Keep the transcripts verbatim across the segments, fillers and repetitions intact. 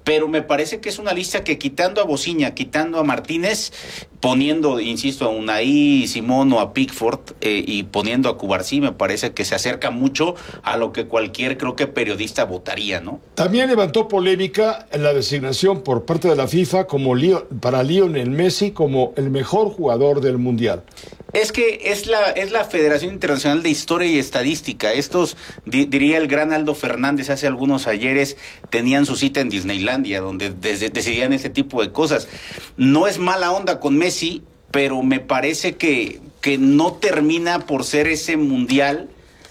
pero me parece que es una lista que quitando a Bociña, quitando a Martínez, poniendo, insisto, a Unai Simón o a Pickford eh, y poniendo a Cubarsí, me parece que se acerca mucho a lo que cualquier, creo que periodista votaría, ¿no? También levantó polémica en la designación por parte de la FIFA como Leo, para Lionel Messi como el mejor jugador del Mundial. Es que es la es la Federación Internacional de Historia y Estadística. Estos, di, diría el gran Aldo Fernández hace algunos ayeres, tenían su cita en Disneylandia, donde desde, decidían este tipo de cosas. No es mala onda con Messi, pero me parece que, que no termina por ser ese mundial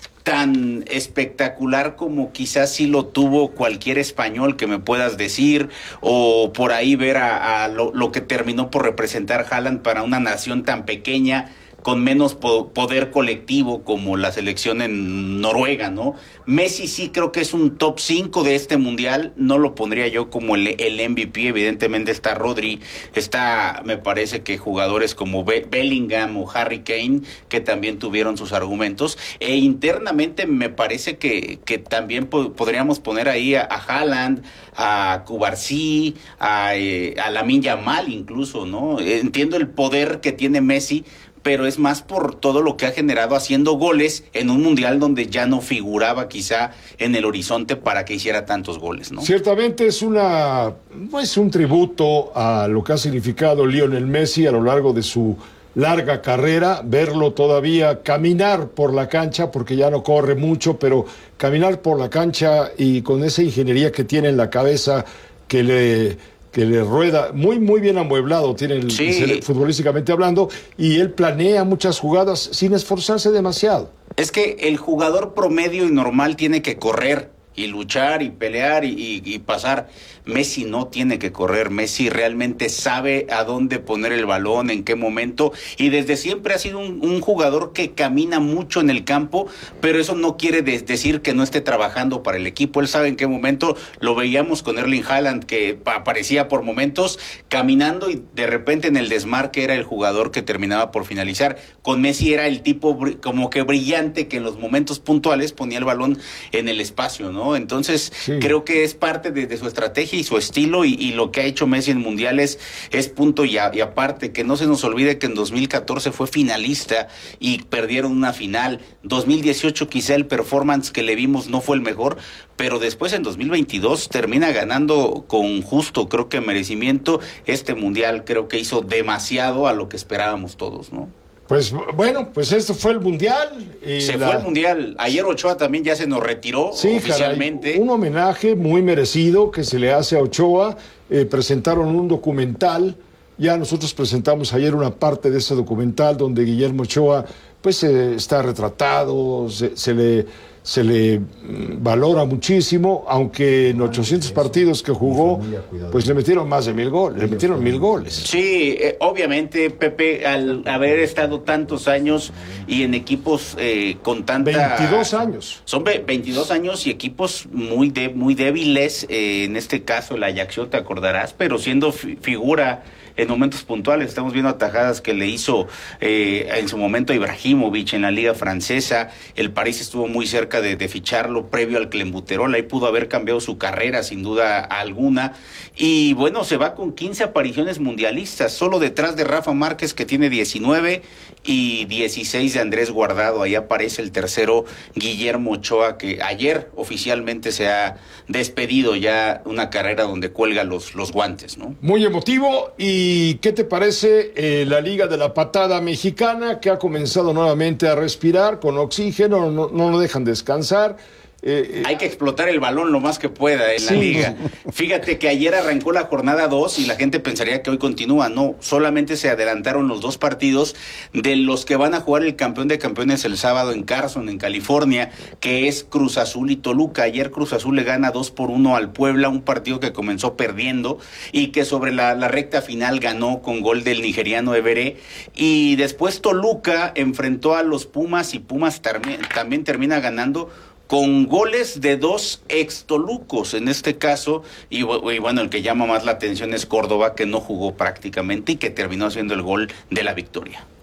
tan espectacular como quizás sí lo tuvo cualquier español que me puedas decir, o por ahí ver a, a lo, lo que terminó por representar Haaland para una nación tan pequeña, con menos po- poder colectivo como la selección en Noruega, ¿no? Messi sí creo que es un top cinco de este mundial, no lo pondría yo como el, el M V P, evidentemente está Rodri, está, me parece que jugadores como Be- Bellingham o Harry Kane, que también tuvieron sus argumentos, e internamente me parece que, que también po- podríamos poner ahí a, a Haaland, a Cubarsí, a, eh, a Lamine Yamal incluso, ¿no? Entiendo el poder que tiene Messi, pero es más por todo lo que ha generado haciendo goles en un mundial donde ya no figuraba quizá en el horizonte para que hiciera tantos goles, ¿no? Ciertamente es una es un tributo a lo que ha significado Lionel Messi a lo largo de su larga carrera, verlo todavía caminar por la cancha, porque ya no corre mucho, pero caminar por la cancha y con esa ingeniería que tiene en la cabeza que le... que le rueda, muy muy bien amueblado tiene el, sí. futbolísticamente hablando, y él planea muchas jugadas sin esforzarse demasiado. Es que el jugador promedio y normal tiene que correr y luchar y pelear y, y, y pasar. Messi no tiene que correr, Messi realmente sabe a dónde poner el balón, en qué momento, y desde siempre ha sido un, un jugador que camina mucho en el campo, pero eso no quiere de- decir que no esté trabajando para el equipo. Él sabe en qué momento. Lo veíamos con Erling Haaland, que aparecía por momentos caminando y de repente en el desmarque era el jugador que terminaba por finalizar. Con Messi era el tipo br- como que brillante, que en los momentos puntuales ponía el balón en el espacio, ¿no? Entonces Sí. creo que es parte de, de su estrategia y su estilo, y, y lo que ha hecho Messi en mundiales es punto y, a, y aparte. Que no se nos olvide que en dos mil catorce fue finalista y perdieron una final. dos mil dieciocho quizá el performance que le vimos no fue el mejor, pero después en dos mil veintidós termina ganando con justo, creo que merecimiento, este mundial. Creo que hizo demasiado a lo que esperábamos todos, ¿no? Pues bueno, pues esto fue el Mundial. Y Se la... fue el mundial. Ayer Ochoa también ya se nos retiró sí, oficialmente. Caray, un homenaje muy merecido que se le hace a Ochoa. Eh, presentaron un documental. Ya nosotros presentamos ayer una parte de ese documental donde Guillermo Ochoa pues eh, está retratado, se, se le se le mm, valora muchísimo, aunque en ochocientos partidos que jugó, pues le metieron más de mil goles, le metieron mil goles. Sí, eh, obviamente, Pepe, al haber estado tantos años y en equipos eh, con tanta... veintidós años. Son ve- veintidós años y equipos muy de, muy débiles, eh, en este caso el Ajaccio, te acordarás, pero siendo fi- figura en momentos puntuales. Estamos viendo atajadas que le hizo eh, en su momento a Ibrahimovic en la Liga Francesa. El París estuvo muy cerca de, de ficharlo previo al Clenbuterol. Ahí pudo haber cambiado su carrera sin duda alguna. Y bueno, se va con quince apariciones mundialistas, solo detrás de Rafa Márquez, que tiene diecinueve, y dieciséis de Andrés Guardado. Ahí aparece el tercero, Guillermo Ochoa, que ayer oficialmente se ha despedido ya una carrera donde cuelga los, los guantes, ¿no? Muy emotivo. ¿Y qué te parece eh, la Liga de la Patada Mexicana, que ha comenzado nuevamente a respirar con oxígeno, no, no lo dejan descansar? Eh, eh, Hay que explotar el balón lo más que pueda en sí, la liga. Fíjate que ayer arrancó la jornada dos y la gente pensaría que hoy continúa. No, solamente se adelantaron los dos partidos de los que van a jugar el campeón de campeones el sábado en Carson, en California, que es Cruz Azul y Toluca. Ayer Cruz Azul le gana dos por uno al Puebla, un partido que comenzó perdiendo y que sobre la, la recta final ganó con gol del nigeriano Everé. Y después Toluca enfrentó a los Pumas y Pumas termi- también termina ganando con goles de dos extolucos en este caso, y, y bueno, el que llama más la atención es Córdoba, que no jugó prácticamente y que terminó haciendo el gol de la victoria.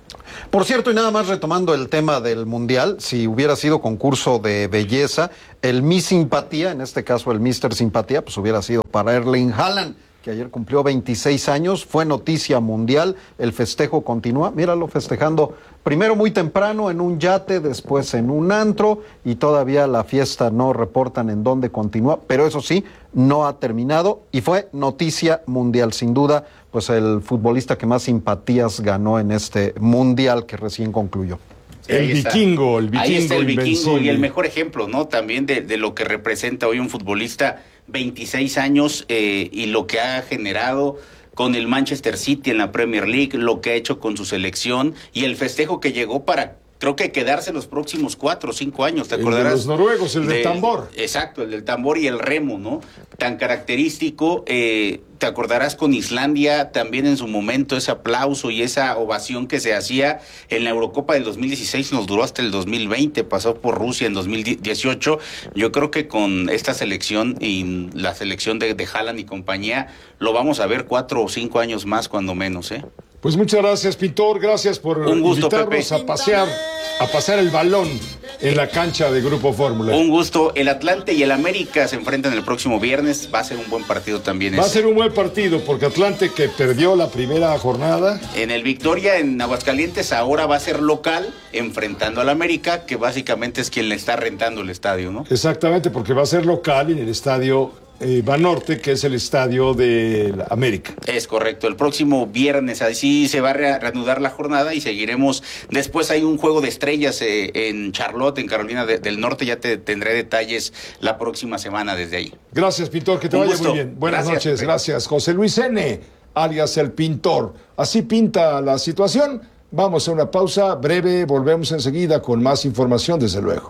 Por cierto, y nada más retomando el tema del Mundial, si hubiera sido concurso de belleza, el Miss Simpatía, en este caso el míster Simpatía, pues hubiera sido para Erling Haaland, que ayer cumplió veintiséis años, fue noticia mundial, el festejo continúa, míralo festejando primero muy temprano en un yate, después en un antro, y todavía la fiesta no reportan en dónde continúa, pero eso sí, no ha terminado, y fue noticia mundial, sin duda, pues el futbolista que más simpatías ganó en este mundial que recién concluyó. El vikingo, el vikingo, ahí está el vikingo invencible. y el mejor ejemplo, ¿no? También de, de lo que representa hoy un futbolista, veintiséis años, eh, y lo que ha generado con el Manchester City en la Premier League, lo que ha hecho con su selección y el festejo que llegó para, creo que quedarse los próximos cuatro o cinco años, ¿te acordarás? El de los noruegos, el del tambor. Exacto, el del tambor y el remo, ¿no? Tan característico, eh, te acordarás con Islandia, también en su momento ese aplauso y esa ovación que se hacía en la Eurocopa del dos mil dieciséis, nos duró hasta el dos mil veinte, pasó por Rusia en dos mil dieciocho, yo creo que con esta selección y la selección de, de Haaland y compañía, lo vamos a ver cuatro o cinco años más cuando menos, ¿eh? Pues muchas gracias, Pintor, gracias por Un gusto, invitarnos Pepe. a pasear, a pasar el balón en la cancha de Grupo Fórmula. Un gusto. El Atlante y el América se enfrentan el próximo viernes. Va a ser un buen partido también. Va ese. a ser un buen partido porque Atlante, que perdió la primera jornada. En el Victoria, en Aguascalientes, ahora va a ser local, enfrentando al América, que básicamente es quien le está rentando el estadio, ¿no? Exactamente, porque va a ser local en el estadio eh, Banorte, que es el estadio de la América. Es correcto. El próximo viernes, así se va a re- reanudar la jornada y seguiremos. Después hay un juego de estrellas eh, en Charlotte, en Carolina de- del Norte. Ya te tendré detalles la próxima semana desde ahí. Gracias, Pintor, que te Un vaya gusto. muy bien. Buenas Gracias, noches, Pepe. gracias. José Luis N., alias el Pintor. Así pinta la situación. Vamos a una pausa breve, volvemos enseguida con más información, desde luego.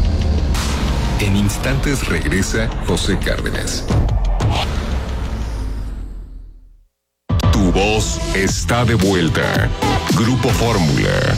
En instantes regresa José Cárdenas. Tu voz está de vuelta. Grupo Fórmula.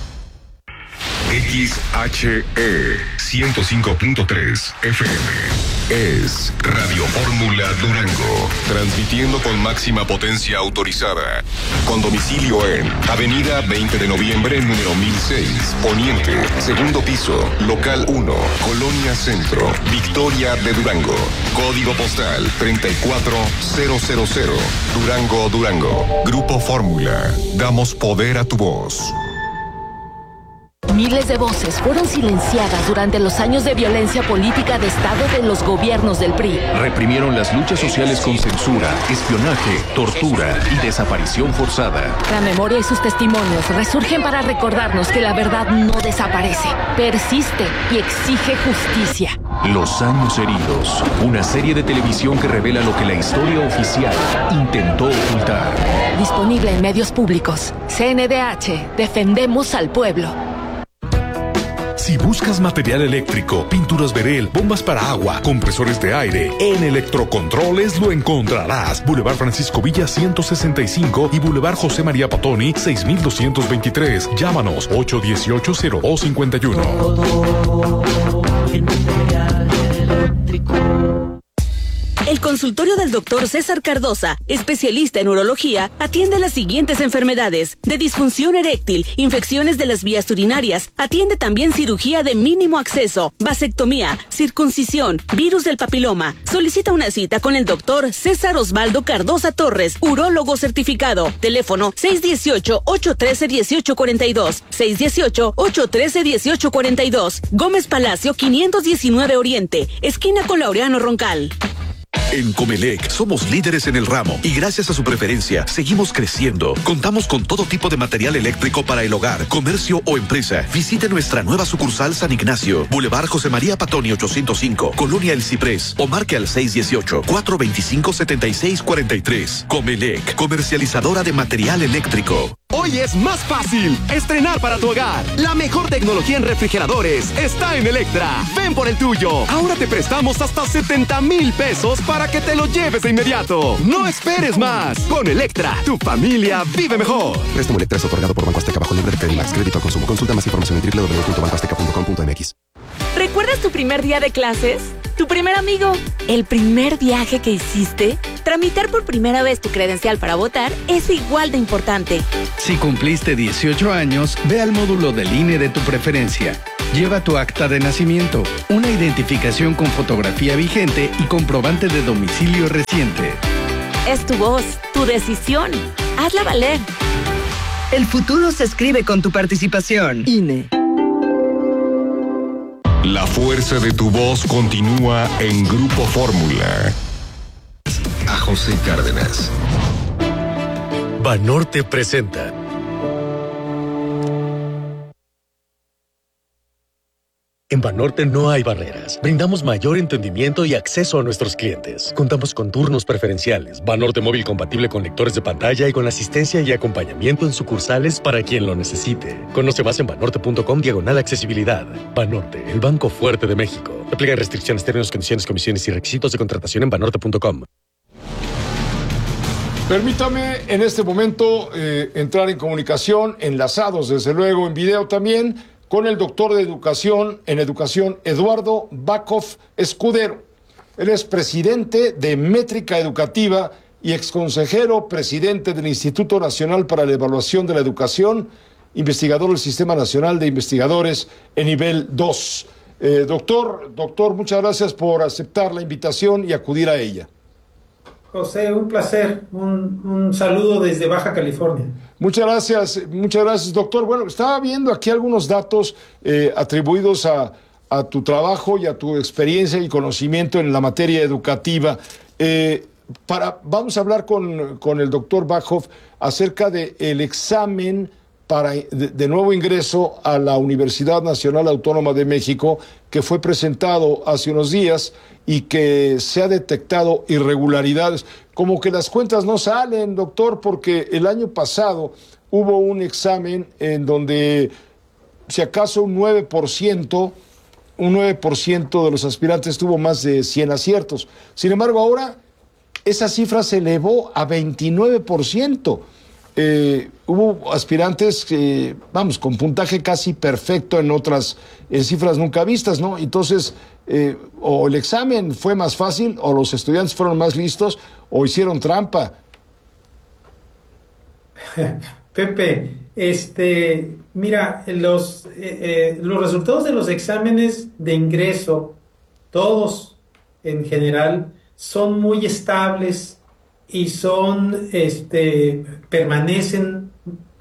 X H E ciento cinco punto tres F M. Es Radio Fórmula Durango, transmitiendo con máxima potencia autorizada. Con domicilio en Avenida veinte de Noviembre, número mil seis, Poniente, segundo piso, local uno, Colonia Centro, Victoria de Durango. Código postal treinta y cuatro mil, Durango, Durango. Grupo Fórmula, damos poder a tu voz. Miles de voces fueron silenciadas durante los años de violencia política de Estado de los gobiernos del P R I. Reprimieron las luchas sociales con censura, espionaje, tortura y desaparición forzada. La memoria y sus testimonios resurgen para recordarnos que la verdad no desaparece, persiste y exige justicia. Los años heridos, una serie de televisión que revela lo que la historia oficial intentó ocultar. Disponible en medios públicos. C N D H, defendemos al pueblo. Si buscas material eléctrico, pinturas Verel, bombas para agua, compresores de aire, en Electrocontroles lo encontrarás. Boulevard Francisco Villa ciento sesenta y cinco y Boulevard José María Patoni seis mil doscientos veintitrés. Llámanos ocho uno ocho, cero dos cinco uno. El consultorio del doctor César Cardosa, especialista en urología, atiende las siguientes enfermedades: de disfunción eréctil, infecciones de las vías urinarias, atiende también cirugía de mínimo acceso, vasectomía, circuncisión, virus del papiloma. Solicita una cita con el doctor César Osvaldo Cardosa Torres, urólogo certificado. Teléfono seis uno ocho, ocho uno tres, uno ocho cuatro dos, seis uno ocho, ocho uno tres, uno ocho cuatro dos. Gómez Palacio quinientos diecinueve Oriente, esquina con Laureano Roncal. En Comelec somos líderes en el ramo y gracias a su preferencia seguimos creciendo. Contamos con todo tipo de material eléctrico para el hogar, comercio o empresa. Visite nuestra nueva sucursal San Ignacio, Boulevard José María Patoni ochocientos cinco, Colonia El Ciprés, o marque al seis uno ocho, cuatro dos cinco, siete seis cuatro tres. Comelec, comercializadora de material eléctrico. Hoy es más fácil estrenar para tu hogar. La mejor tecnología en refrigeradores está en Electra. Ven por el tuyo. Ahora te prestamos hasta setenta mil pesos para que te lo lleves de inmediato. No esperes más. Con Electra, tu familia vive mejor. Préstamo Electra es otorgado por Banco Azteca bajo libre de Credimax. Crédito al consumo. Consulta más información en doble u doble u doble u punto banco azteca punto com punto m x. ¿Recuerdas tu primer día de clases? ¿Tu primer amigo? ¿El primer viaje que hiciste? Tramitar por primera vez tu credencial para votar es igual de importante. Si cumpliste dieciocho años, ve al módulo del I N E de tu preferencia. Lleva tu acta de nacimiento, una identificación con fotografía vigente y comprobante de domicilio reciente. Es tu voz, tu decisión. Hazla valer. El futuro se escribe con tu participación. I N E. La fuerza de tu voz continúa en Grupo Fórmula. A José Cárdenas. Banorte presenta. En Banorte no hay barreras. Brindamos mayor entendimiento y acceso a nuestros clientes. Contamos con turnos preferenciales, Banorte móvil compatible con lectores de pantalla y con asistencia y acompañamiento en sucursales para quien lo necesite. Conoce más en banorte.com diagonal accesibilidad. Banorte, el banco fuerte de México. Aplican restricciones, términos, condiciones, comisiones y requisitos de contratación en banorte punto com. Permítame en este momento eh, entrar en comunicación, enlazados desde luego en video también, con el doctor de educación en educación Eduardo Bachoff Escudero. Él es presidente de Métrica Educativa y exconsejero presidente del Instituto Nacional para la Evaluación de la Educación, investigador del Sistema Nacional de Investigadores en nivel dos. Eh, doctor, doctor, muchas gracias por aceptar la invitación y acudir a ella. José, un placer, un, un saludo desde Baja California. Muchas gracias, muchas gracias, doctor. Bueno, estaba viendo aquí algunos datos eh, atribuidos a, a tu trabajo y a tu experiencia y conocimiento en la materia educativa. Eh, para, vamos a hablar con, con el doctor Bachoff acerca del examen para de, de nuevo ingreso a la Universidad Nacional Autónoma de México, que fue presentado hace unos días y que se ha detectado irregularidades. Como que las cuentas no salen, doctor, porque el año pasado hubo un examen en donde, si acaso un nueve por ciento, un nueve por ciento de los aspirantes tuvo más de cien aciertos. Sin embargo, ahora esa cifra se elevó a veintinueve por ciento. Eh, hubo aspirantes, eh, vamos, con puntaje casi perfecto en otras en cifras nunca vistas, ¿no? Entonces, eh, o el examen fue más fácil, o los estudiantes fueron más listos, o hicieron trampa. Pepe, este, mira, los, eh, eh, los resultados de los exámenes de ingreso, todos en general, son muy estables y son, este, permanecen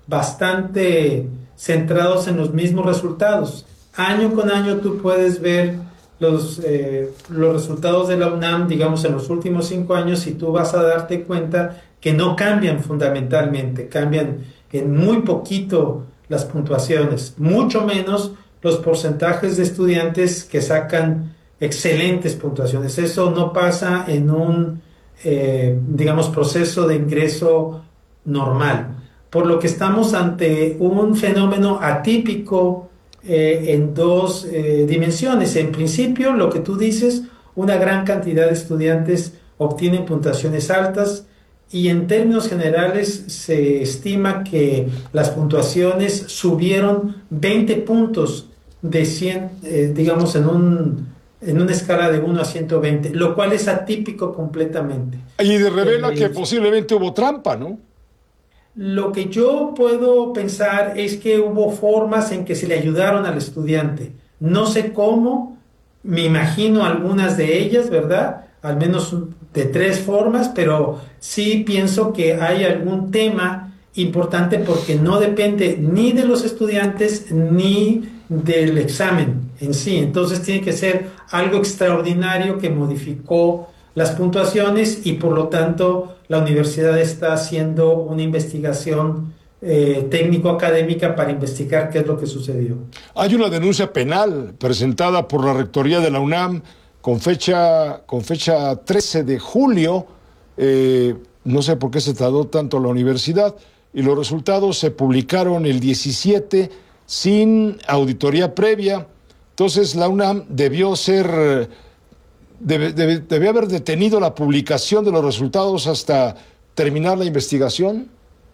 bastante centrados en los mismos resultados. Año con año tú puedes ver los, eh, los resultados de la UNAM, digamos, en los últimos cinco años, y tú vas a darte cuenta que no cambian fundamentalmente, cambian en muy poquito las puntuaciones, mucho menos los porcentajes de estudiantes que sacan excelentes puntuaciones. Eso no pasa en un Eh, digamos, proceso de ingreso normal, por lo que estamos ante un fenómeno atípico eh, en dos eh, dimensiones. En principio, lo que tú dices, una gran cantidad de estudiantes obtienen puntuaciones altas, y en términos generales se estima que las puntuaciones subieron veinte puntos de cien, eh, digamos, en un en una escala de uno a ciento veinte, lo cual es atípico completamente. Y revela que posiblemente hubo trampa, ¿no? Lo que yo puedo pensar es que hubo formas en que se le ayudaron al estudiante. No sé cómo, me imagino algunas de ellas, ¿verdad? Al menos de tres formas, pero sí pienso que hay algún tema importante, porque no depende ni de los estudiantes ni del examen en sí. Entonces tiene que ser algo extraordinario que modificó las puntuaciones, y por lo tanto la universidad está haciendo una investigación eh, técnico-académica para investigar qué es lo que sucedió. Hay una denuncia penal presentada por la Rectoría de la UNAM con fecha, con fecha trece de julio. Eh, no sé por qué se tardó tanto la universidad, y los resultados se publicaron el diecisiete sin auditoría previa. Entonces la UNAM debió ser, debe, debe, debió haber detenido la publicación de los resultados hasta terminar la investigación.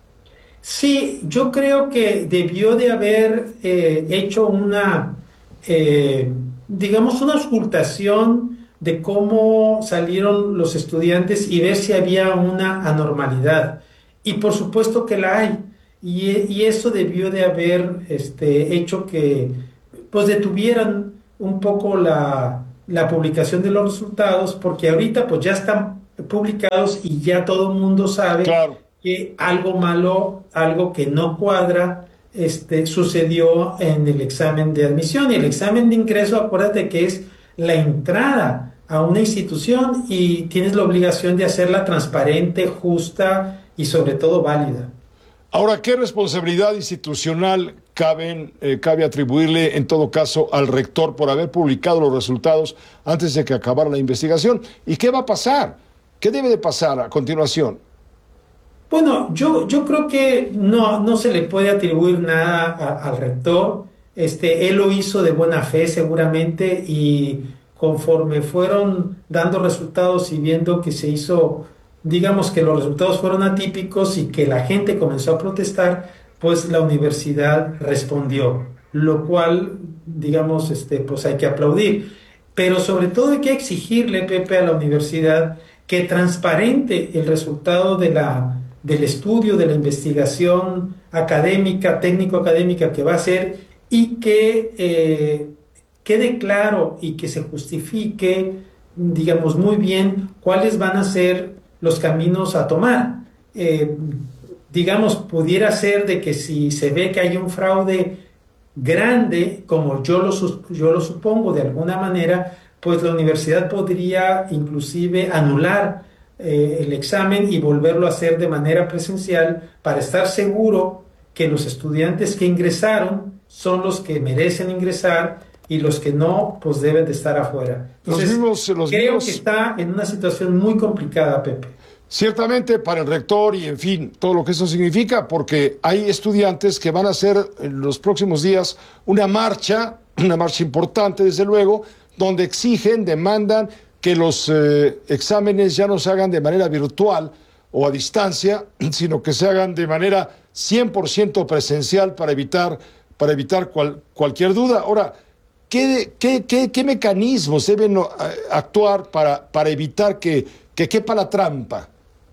Sí, yo creo que debió de haber eh, hecho una, eh, digamos, una ocultación de cómo salieron los estudiantes y ver si había una anormalidad. Y por supuesto que la hay. Y, y eso debió de haber este, hecho que pues detuvieran un poco la, la publicación de los resultados, porque ahorita pues ya están publicados y ya todo el mundo sabe claro. que algo malo, algo que no cuadra, este, sucedió en el examen de admisión. Y el examen de ingreso, acuérdate que es la entrada a una institución y tienes la obligación de hacerla transparente, justa y sobre todo válida. Ahora, ¿qué responsabilidad institucional caben, eh, cabe atribuirle en todo caso al rector por haber publicado los resultados antes de que acabara la investigación? ¿Y qué va a pasar? ¿Qué debe de pasar a continuación? Bueno, yo, yo creo que no, no se le puede atribuir nada a, al rector. Este, él lo hizo de buena fe seguramente, y conforme fueron dando resultados y viendo que se hizo, digamos que los resultados fueron atípicos y que la gente comenzó a protestar, pues la universidad respondió, lo cual, digamos, este, pues hay que aplaudir. Pero sobre todo hay que exigirle, Pepe, a la universidad que transparente el resultado de la, del estudio, de la investigación académica, técnico-académica que va a hacer, y que eh, quede claro y que se justifique, digamos, muy bien cuáles van a ser los caminos a tomar. Eh, digamos, pudiera ser de que si se ve que hay un fraude grande, como yo lo, yo lo supongo de alguna manera, pues la universidad podría inclusive anular eh, el examen y volverlo a hacer de manera presencial para estar seguro que los estudiantes que ingresaron son los que merecen ingresar y los que no, pues deben de estar afuera. Entonces, los mismos, los creo mismos... que está en una situación muy complicada, Pepe. Ciertamente para el rector y, en fin, todo lo que eso significa, porque hay estudiantes que van a hacer en los próximos días una marcha, una marcha importante, desde luego, donde exigen, demandan que los eh, exámenes ya no se hagan de manera virtual o a distancia, sino que se hagan de manera cien por ciento presencial para evitar, para evitar cual, cualquier duda. Ahora, ¿qué, qué, qué, qué mecanismos deben uh, actuar para, para evitar que, que quepa la trampa?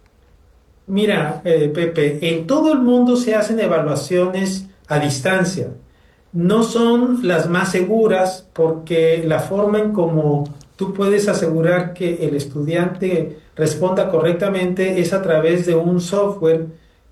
Mira, eh, Pepe, en todo el mundo se hacen evaluaciones a distancia. No son las más seguras, porque la forma en cómo tú puedes asegurar que el estudiante responda correctamente es a través de un software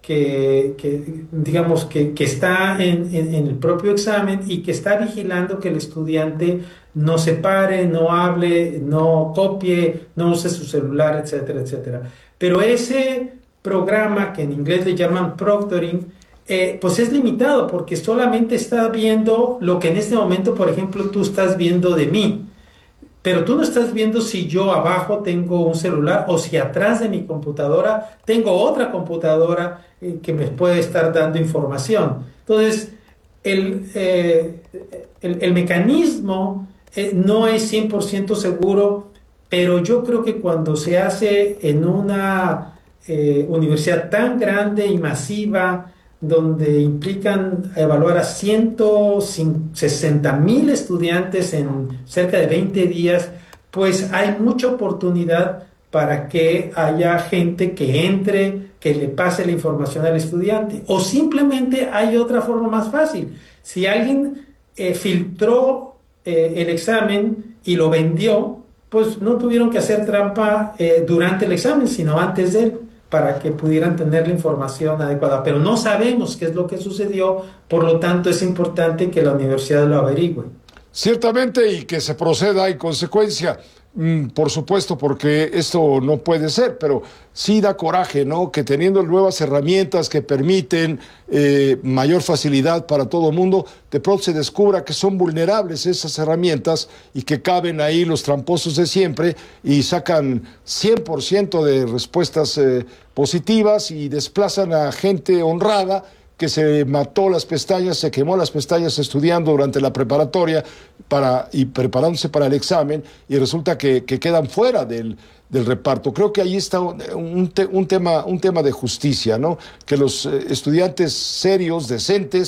que, que digamos, que, que está en, en, en el propio examen y que está vigilando que el estudiante no se pare, no hable, no copie, no use su celular, etcétera, etcétera. Pero ese programa, que en inglés le llaman proctoring, eh, pues es limitado, porque solamente está viendo lo que en este momento, por ejemplo, tú estás viendo de mí. Pero tú no estás viendo si yo abajo tengo un celular o si atrás de mi computadora tengo otra computadora eh, que me puede estar dando información. Entonces, el, eh, el, el mecanismo eh, no es cien por ciento seguro, pero yo creo que cuando se hace en una eh, universidad tan grande y masiva, donde implican evaluar a ciento sesenta mil estudiantes en cerca de veinte días, pues hay mucha oportunidad para que haya gente que entre, que le pase la información al estudiante. O simplemente hay otra forma más fácil. Si alguien eh, filtró eh, el examen y lo vendió, pues no tuvieron que hacer trampa eh, durante el examen, sino antes de él, para que pudieran tener la información adecuada. Pero no sabemos qué es lo que sucedió, por lo tanto es importante que la universidad lo averigüe. Ciertamente, y que se proceda en consecuencia, mm, por supuesto, porque esto no puede ser, pero sí da coraje, ¿no?, que teniendo nuevas herramientas que permiten eh, mayor facilidad para todo el mundo, de pronto se descubra que son vulnerables esas herramientas y que caben ahí los tramposos de siempre y sacan cien por ciento de respuestas eh, positivas y desplazan a gente honrada que se mató las pestañas, se quemó las pestañas estudiando durante la preparatoria para, y preparándose para el examen, y resulta que, que quedan fuera del, del reparto. Creo que ahí está un, te, un, tema, un tema de justicia, ¿no? Que los estudiantes serios, decentes,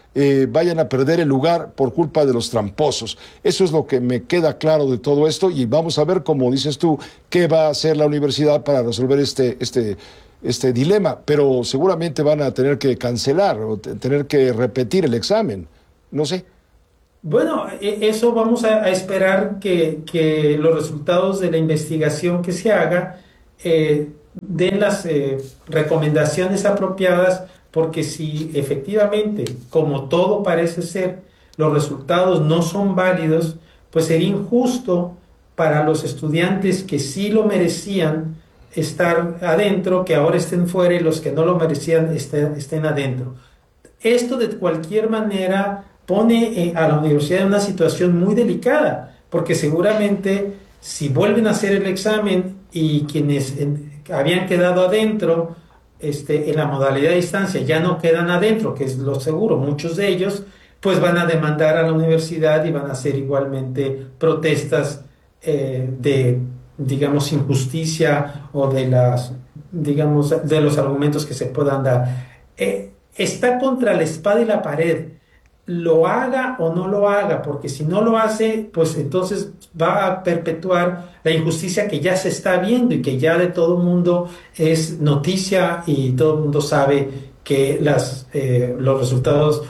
eh, vayan a perder el lugar por culpa de los tramposos. Eso es lo que me queda claro de todo esto y vamos a ver, como dices tú, qué va a hacer la universidad para resolver este, este, este dilema, pero seguramente van a tener que cancelar o t- tener que repetir el examen, no sé. Bueno, eso vamos a, a esperar que, que los resultados de la investigación que se haga eh, den las eh, recomendaciones apropiadas, porque si efectivamente, como todo parece ser, los resultados no son válidos, pues sería injusto para los estudiantes que sí lo merecían estar adentro, que ahora estén fuera, y los que no lo merecían estén, estén adentro. Esto de cualquier manera pone a la universidad en una situación muy delicada, porque seguramente si vuelven a hacer el examen y quienes en, habían quedado adentro este, en la modalidad de distancia ya no quedan adentro, que es lo seguro, muchos de ellos, pues van a demandar a la universidad y van a hacer igualmente protestas eh, de, digamos, injusticia o de las, digamos, de los argumentos que se puedan dar. Eh, está contra la espada y la pared, lo haga o no lo haga, porque si no lo hace, pues entonces va a perpetuar la injusticia que ya se está viendo y que ya de todo el mundo es noticia y todo el mundo sabe que las, eh, los resultados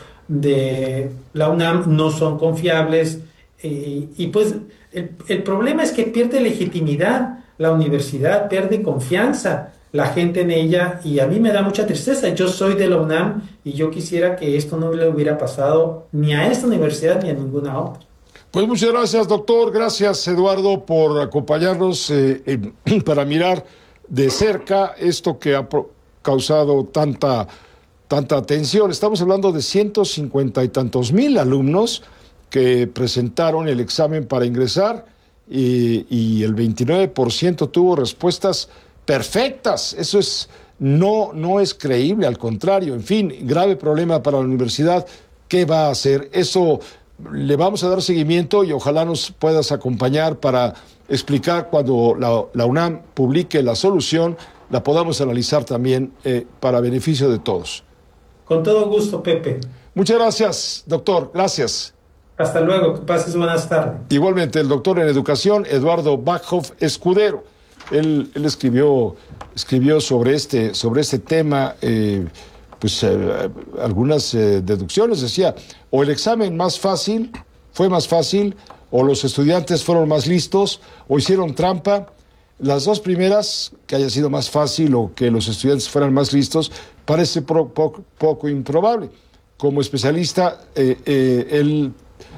de la UNAM no son confiables eh, y pues el, el problema es que pierde legitimidad la universidad, pierde confianza la gente en ella, y a mí me da mucha tristeza. Yo soy de la UNAM y yo quisiera que esto no le hubiera pasado ni a esta universidad ni a ninguna otra. Pues muchas gracias, doctor. Gracias, Eduardo, por acompañarnos eh, eh, para mirar de cerca esto que ha pro- causado tanta, tanta atención. Estamos hablando de ciento cincuenta y tantos mil alumnos que presentaron el examen para ingresar y, y el veintinueve por ciento tuvo respuestas perfectas. Eso es no, no es creíble, al contrario. En fin, grave problema para la universidad. ¿Qué va a hacer? Eso le vamos a dar seguimiento y ojalá nos puedas acompañar para explicar cuando la, la UNAM publique la solución, la podamos analizar también eh, para beneficio de todos. Con todo gusto, Pepe. Muchas gracias, doctor. Gracias. Hasta luego. Que pases buenas tardes. Igualmente, el doctor en educación, Eduardo Backhoff Escudero. Él, él escribió, escribió sobre este, sobre este tema eh, pues, eh, algunas eh, deducciones. Decía, o el examen más fácil, fue más fácil, o los estudiantes fueron más listos, o hicieron trampa. Las dos primeras, que haya sido más fácil o que los estudiantes fueran más listos, parece pro, poco, poco improbable. Como especialista, eh, eh, él,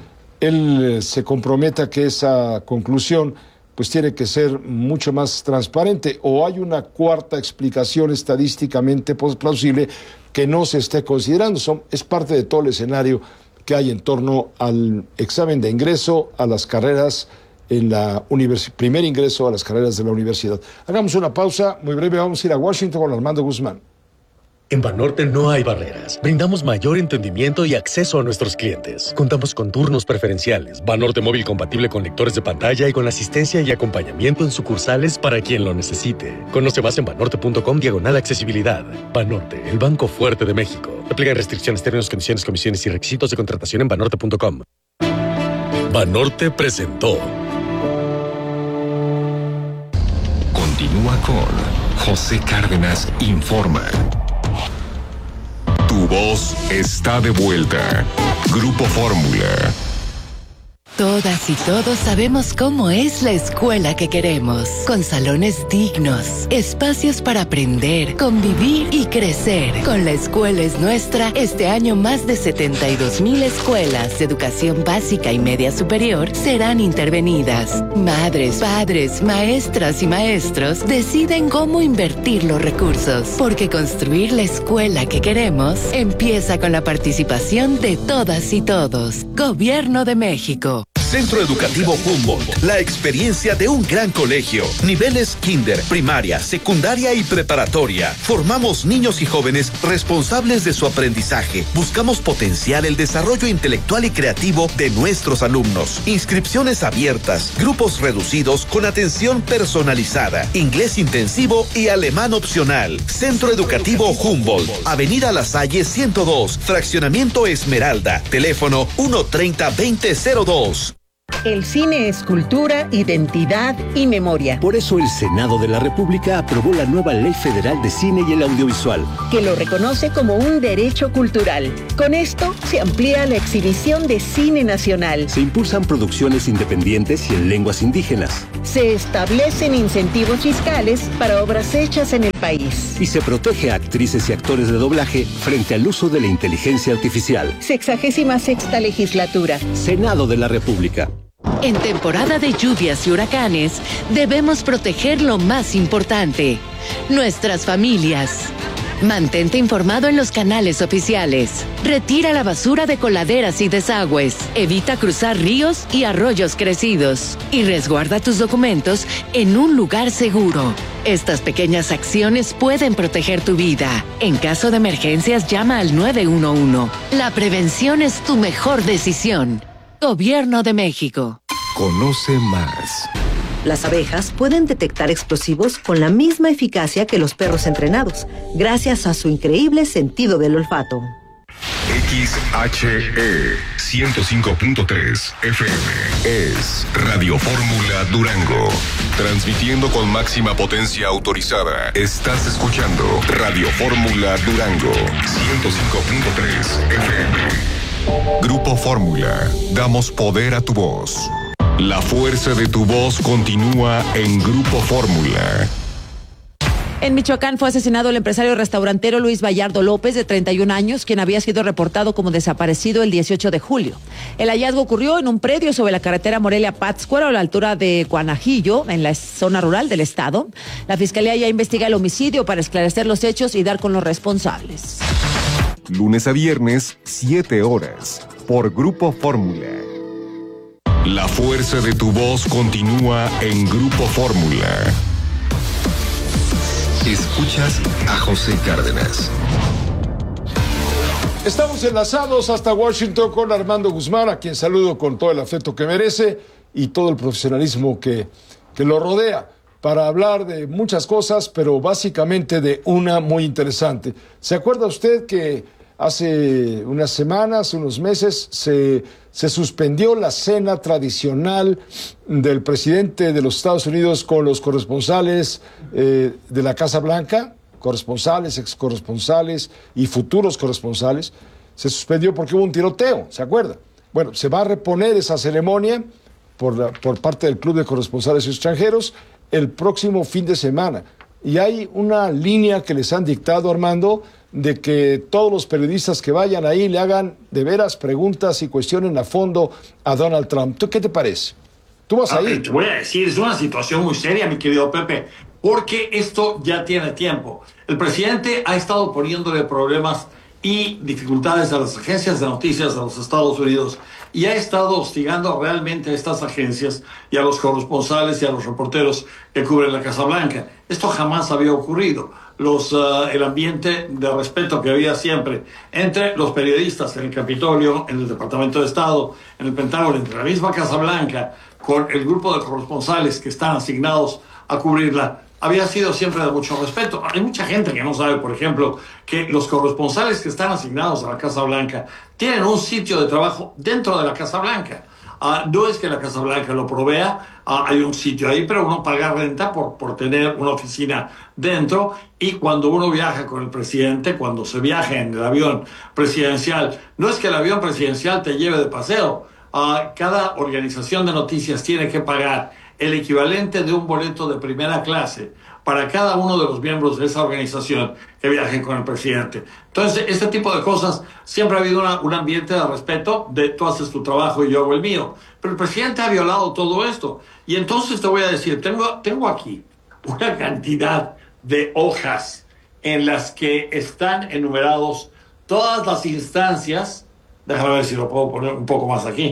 él se compromete a que esa conclusión pues tiene que ser mucho más transparente, o hay una cuarta explicación estadísticamente plausible que no se esté considerando. Son, es parte de todo el escenario que hay en torno al examen de ingreso a las carreras en la universidad, primer ingreso a las carreras de la universidad. Hagamos una pausa muy breve, vamos a ir a Washington con Armando Guzmán. En Banorte no hay barreras. Brindamos mayor entendimiento y acceso a nuestros clientes. Contamos con turnos preferenciales, Banorte móvil compatible con lectores de pantalla y con asistencia y acompañamiento en sucursales para quien lo necesite. Conoce más en banorte.com diagonal accesibilidad. Banorte, el banco fuerte de México. Aplican restricciones, términos, condiciones, comisiones y requisitos de contratación en banorte punto com. Banorte presentó. Continúa con José Cárdenas Informa. Tu voz está de vuelta. Grupo Fórmula. Todas y todos sabemos cómo es la escuela que queremos, con salones dignos, espacios para aprender, convivir y crecer. Con La Escuela es Nuestra, este año más de setenta y dos mil escuelas de educación básica y media superior serán intervenidas. Madres, padres, maestras y maestros deciden cómo invertir los recursos, porque construir la escuela que queremos empieza con la participación de todas y todos. Gobierno de México. Centro Educativo Humboldt, la experiencia de un gran colegio. Niveles kinder, primaria, secundaria y preparatoria. Formamos niños y jóvenes responsables de su aprendizaje. Buscamos potenciar el desarrollo intelectual y creativo de nuestros alumnos. Inscripciones abiertas, grupos reducidos con atención personalizada, inglés intensivo y alemán opcional. Centro Educativo Humboldt, Avenida La Salle ciento dos, Fraccionamiento Esmeralda, teléfono uno treinta, veinte cero dos. El cine es cultura, identidad y memoria. Por eso el Senado de la República aprobó la nueva Ley Federal de Cine y el Audiovisual, que lo reconoce como un derecho cultural. Con esto se amplía la exhibición de cine nacional. Se impulsan producciones independientes y en lenguas indígenas. Se establecen incentivos fiscales para obras hechas en el país. Y se protege a actrices y actores de doblaje frente al uso de la inteligencia artificial. Sexagésima sexta legislatura. Senado de la República. En temporada de lluvias y huracanes, debemos proteger lo más importante, nuestras familias. Mantente informado en los canales oficiales. Retira la basura de coladeras y desagües. Evita cruzar ríos y arroyos crecidos. Y resguarda tus documentos en un lugar seguro. Estas pequeñas acciones pueden proteger tu vida. En caso de emergencias, llama al nueve uno uno. La prevención es tu mejor decisión. Gobierno de México. Conoce más. Las abejas pueden detectar explosivos con la misma eficacia que los perros entrenados, gracias a su increíble sentido del olfato. X H E ciento cinco punto tres F M es Radio Fórmula Durango. Transmitiendo con máxima potencia autorizada. Estás escuchando Radio Fórmula Durango ciento cinco punto tres F M. Grupo Fórmula. Damos poder a tu voz. La fuerza de tu voz continúa en Grupo Fórmula. En Michoacán fue asesinado el empresario restaurantero Luis Vallardo López, de treinta y un años, quien había sido reportado como desaparecido el dieciocho de julio. El hallazgo ocurrió en un predio sobre la carretera Morelia-Pátzcuaro, a la altura de Guanajillo, en la zona rural del estado. La fiscalía ya investiga el homicidio para esclarecer los hechos y dar con los responsables. Lunes a viernes, siete horas, por Grupo Fórmula. La fuerza de tu voz continúa en Grupo Fórmula. Escuchas a José Cárdenas. Estamos enlazados hasta Washington con Armando Guzmán, a quien saludo con todo el afecto que merece y todo el profesionalismo que, que lo rodea, para hablar de muchas cosas, pero básicamente de una muy interesante. ¿Se acuerda usted que hace unas semanas, unos meses, se, se suspendió la cena tradicional del presidente de los Estados Unidos con los corresponsales eh, de la Casa Blanca, corresponsales, ex corresponsales y futuros corresponsales? Se suspendió porque hubo un tiroteo, ¿se acuerda? Bueno, se va a reponer esa ceremonia por, la, por parte del Club de Corresponsales Extranjeros el próximo fin de semana. Y hay una línea que les han dictado, Armando, de que todos los periodistas que vayan ahí le hagan de veras preguntas y cuestionen a fondo a Donald Trump. ¿Tú qué te parece? ¿Tú vas a ir? Te voy a decir, es una situación muy seria, mi querido Pepe, porque esto ya tiene tiempo. El presidente ha estado poniéndole problemas y dificultades a las agencias de noticias de los Estados Unidos y ha estado hostigando realmente a estas agencias y a los corresponsales y a los reporteros que cubren la Casa Blanca. Esto jamás había ocurrido. Los, uh, el ambiente de respeto que había siempre entre los periodistas en el Capitolio, en el Departamento de Estado, en el Pentágono, entre la misma Casa Blanca, con el grupo de corresponsales que están asignados a cubrirla, había sido siempre de mucho respeto. Hay mucha gente que no sabe, por ejemplo, que los corresponsales que están asignados a la Casa Blanca tienen un sitio de trabajo dentro de la Casa Blanca. Uh, no es que la Casa Blanca lo provea, uh, hay un sitio ahí, pero uno paga renta por, por tener una oficina dentro, y cuando uno viaja con el presidente, cuando se viaja en el avión presidencial, no es que el avión presidencial te lleve de paseo. Uh, cada organización de noticias tiene que pagar el equivalente de un boleto de primera clase para cada uno de los miembros de esa organización que viajen con el presidente. Entonces, este tipo de cosas, siempre ha habido una, un ambiente de respeto, de tú haces tu trabajo y yo hago el mío. Pero el presidente ha violado todo esto. Y entonces te voy a decir, tengo, tengo aquí una cantidad de hojas en las que están enumerados todas las instancias, déjame ver si lo puedo poner un poco más aquí,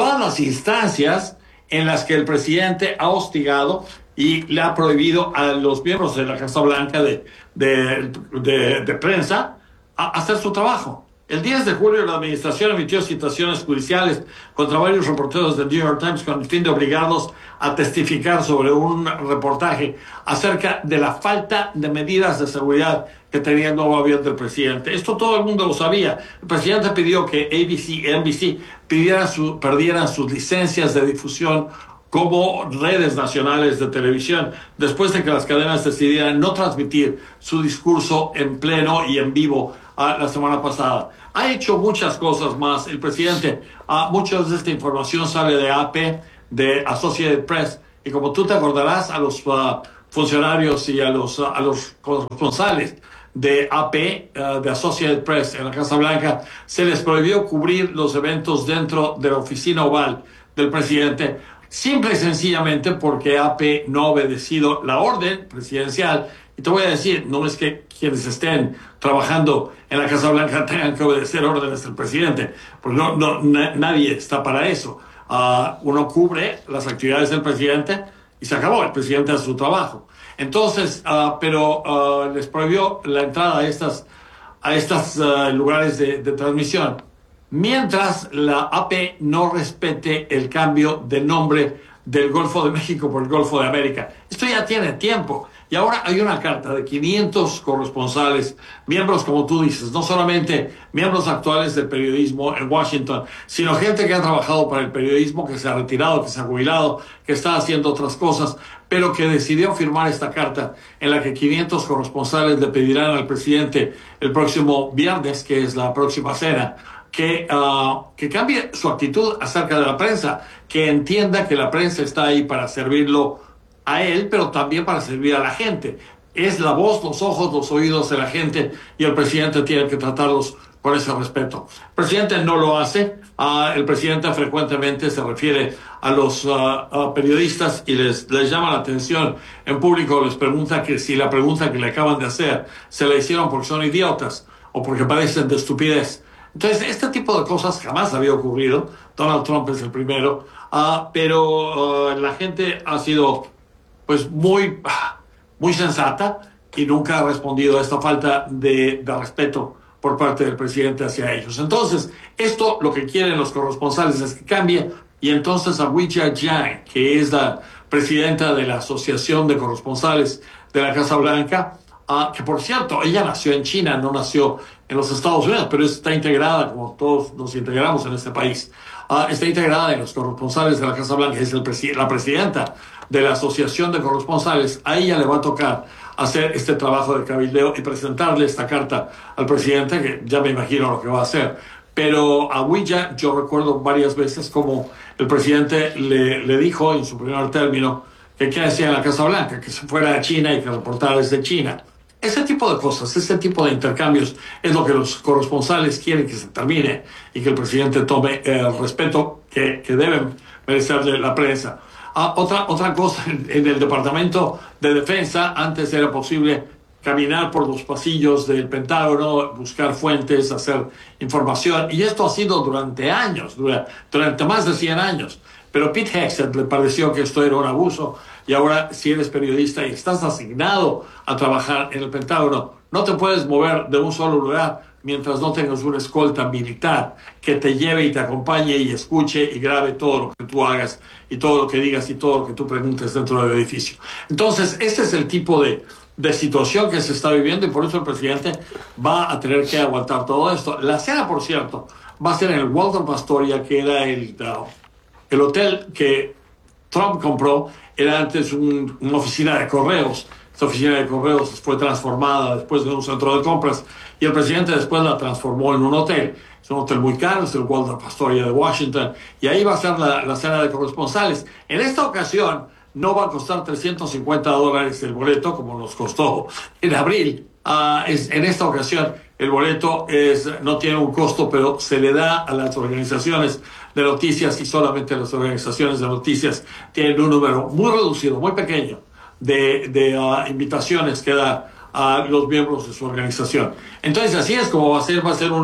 todas las instancias en las que el presidente ha hostigado y le ha prohibido a los miembros de la Casa Blanca de, de, de, de prensa a hacer su trabajo. El diez de julio la administración emitió citaciones judiciales contra varios reporteros del New York Times con el fin de obligarlos a testificar sobre un reportaje acerca de la falta de medidas de seguridad que tenía el nuevo avión del presidente. Esto todo el mundo lo sabía. El presidente pidió que A B C y N B C pidieran su, perdieran sus licencias de difusión como redes nacionales de televisión, después de que las cadenas decidieran no transmitir su discurso en pleno y en vivo uh, la semana pasada. Ha hecho muchas cosas más el presidente. Uh, mucha de esta información sale de A P, de Associated Press, y como tú te acordarás, a los uh, funcionarios y a los, uh, a los corresponsales de A P, uh, de Associated Press en la Casa Blanca, se les prohibió cubrir los eventos dentro de la oficina oval del presidente, simple y sencillamente porque A P no ha obedecido la orden presidencial. Y te voy a decir, no es que quienes estén trabajando en la Casa Blanca tengan que obedecer órdenes del presidente, pues no, no, na, nadie está para eso. Uh, uno cubre las actividades del presidente y se acabó, el presidente hace su trabajo. Entonces, uh, pero uh, les prohibió la entrada a estas, a estos uh, lugares de, de transmisión, mientras la A P no respete el cambio de nombre del Golfo de México por el Golfo de América. Esto ya tiene tiempo. Y ahora hay una carta de quinientos corresponsales, miembros, como tú dices, no solamente miembros actuales del periodismo en Washington, sino gente que ha trabajado para el periodismo, que se ha retirado, que se ha jubilado, que está haciendo otras cosas, pero que decidió firmar esta carta en la que quinientos corresponsales le pedirán al presidente el próximo viernes, que es la próxima cena, que, uh, que cambie su actitud acerca de la prensa, que entienda que la prensa está ahí para servirlo a él, pero también para servir a la gente. Es la voz, los ojos, los oídos de la gente, y el presidente tiene que tratarlos con ese respeto. El presidente no lo hace. Uh, el presidente frecuentemente se refiere a los uh, uh, periodistas y les, les llama la atención en público, les pregunta que si la pregunta que le acaban de hacer se la hicieron porque son idiotas o porque parecen de estupidez. Entonces, este tipo de cosas jamás había ocurrido. Donald Trump es el primero, uh, pero uh, la gente ha sido pues muy, muy sensata y nunca ha respondido a esta falta de, de respeto por parte del presidente hacia ellos. Entonces, esto lo que quieren los corresponsales es que cambie, y entonces a Weijia Jiang, que es la presidenta de la Asociación de Corresponsales de la Casa Blanca, uh, que por cierto, ella nació en China, no nació en los Estados Unidos, pero está integrada, como todos nos integramos en este país, uh, está integrada en los corresponsales de la Casa Blanca, es el presi- la presidenta de la Asociación de Corresponsales. A ella le va a tocar hacer este trabajo de cabildeo y presentarle esta carta al presidente, que ya me imagino lo que va a hacer. Pero a Weijia, yo recuerdo varias veces como el presidente le, le dijo en su primer término que qué hacía en la Casa Blanca, que se fuera a China y que reportara desde China. Ese tipo de cosas, ese tipo de intercambios es lo que los corresponsales quieren que se termine y que el presidente tome el respeto que, que deben merecerle la prensa. Ah, otra, otra cosa, en, en el Departamento de Defensa, antes era posible caminar por los pasillos del Pentágono, buscar fuentes, hacer información, y esto ha sido durante años, durante, durante más de cien años. Pero Pete Hegseth le pareció que esto era un abuso, y ahora si eres periodista y estás asignado a trabajar en el Pentágono, no te puedes mover de un solo lugar mientras no tengas una escolta militar que te lleve y te acompañe y escuche y grabe todo lo que tú hagas y todo lo que digas y todo lo que tú preguntes dentro del edificio. Entonces, este es el tipo de, de situación que se está viviendo, y por eso el presidente va a tener que aguantar todo esto. La cena, por cierto, va a ser en el Waldorf Astoria, que era el, uh, el hotel que Trump compró. Era antes un, una oficina de correos. Esta oficina de correos fue transformada después de un centro de compras, y el presidente después la transformó en un hotel. Es un hotel muy caro, es el Waldorf Astoria de Washington, y ahí va a ser la, la cena de corresponsales. En esta ocasión no va a costar trescientos cincuenta dólares el boleto, como nos costó en abril. Uh, es, en esta ocasión el boleto es, no tiene un costo, pero se le da a las organizaciones de noticias, y solamente las organizaciones de noticias tienen un número muy reducido, muy pequeño, de, de uh, invitaciones que da a los miembros de su organización. Entonces, así es como va a ser, va a ser un,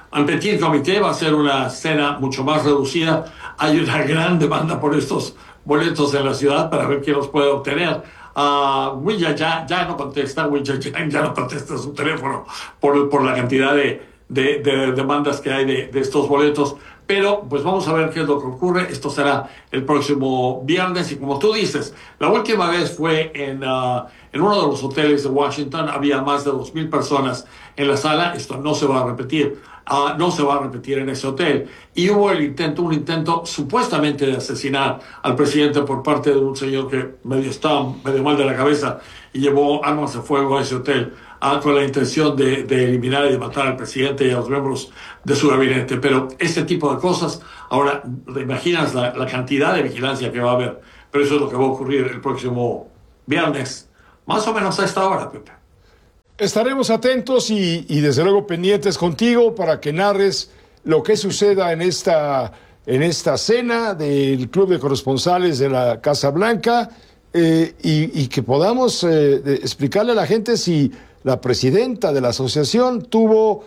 En Petit Comité va a ser una cena mucho más reducida. Hay una gran demanda por estos boletos en la ciudad para ver quién los puede obtener. Uh, Willa ya, ya no contesta, Willa ya, ya no contesta su teléfono por, por la cantidad de, de, de demandas que hay de, de estos boletos. Pero pues vamos a ver qué es lo que ocurre. Esto será el próximo viernes y como tú dices, la última vez fue en, uh, en uno de los hoteles de Washington. Había más de dos mil personas en la sala. Esto no se va a repetir. Uh, no se va a repetir en ese hotel. Y hubo el intento, un intento supuestamente de asesinar al presidente por parte de un señor que medio estaba medio mal de la cabeza y llevó armas de fuego a ese hotel uh, con la intención de, de eliminar y de matar al presidente y a los miembros de su gabinete. Pero ese tipo de cosas, ahora te imaginas la, la cantidad de vigilancia que va a haber. Pero eso es lo que va a ocurrir el próximo viernes, más o menos a esta hora, Pepe. Estaremos atentos y, y desde luego pendientes contigo para que narres lo que suceda en esta, en esta cena del Club de Corresponsales de la Casa Blanca eh, y, y que podamos eh, explicarle a la gente si la presidenta de la asociación tuvo